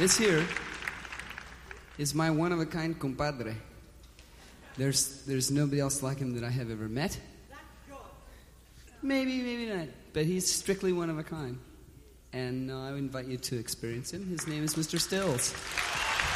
This here is my one-of-a-kind compadre. There's nobody else like him that I have ever met. Maybe not. But he's strictly one of a kind. And I invite you to experience him. His name is Mr. Stills.